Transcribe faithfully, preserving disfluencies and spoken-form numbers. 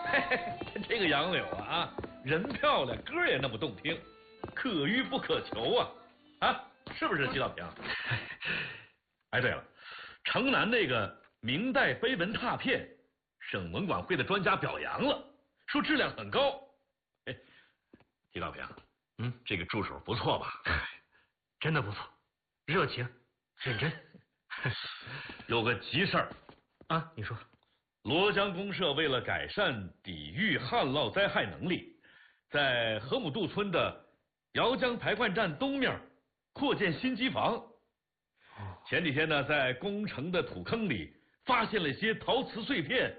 这个杨柳啊啊，人漂亮，歌也那么动听，可遇不可求啊啊，是不是季道平？哎，对了，城南那个明代碑文拓片，省文管会的专家表扬了，说质量很高。哎，季道平，嗯，这个助手不错吧？ 真的不错，热情认真。 有个急事儿啊，你说。 罗江公社为了改善抵御旱涝灾害能力，在河姆渡村的姚江排灌站东面扩建新机房。前几天呢，在工程的土坑里发现了一些陶瓷碎片